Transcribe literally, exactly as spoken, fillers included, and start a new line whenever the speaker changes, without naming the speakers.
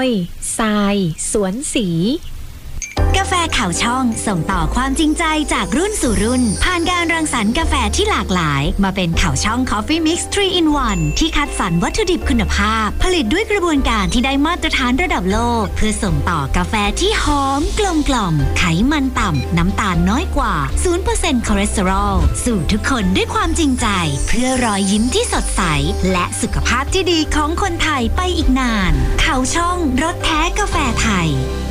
ยทรายสวนสี
กาแฟข่าวช่องส่งต่อความจริงใจจากรุ่นสู่รุ่นผ่านการรังสรรค์กาแฟที่หลากหลายมาเป็นข่าวช่อง Coffee Mix ทรี อิน วัน ที่คัดสรรวัตถุดิบคุณภาพผลิตด้วยกระบวนการที่ได้มาตรฐานระดับโลกเพื่อส่งต่อกาแฟที่หอมกลมกล่อมไขมันต่ำน้ำตาลน้อยกว่า ศูนย์เปอร์เซ็นต์ คอเลสเตอรอลสู่ทุกคนด้วยความจริงใจเพื่อรอยยิ้มที่สดใสและสุขภาพที่ดีของคนไทยไปอีกนานข่าวช่องรสแท้กาแฟไทย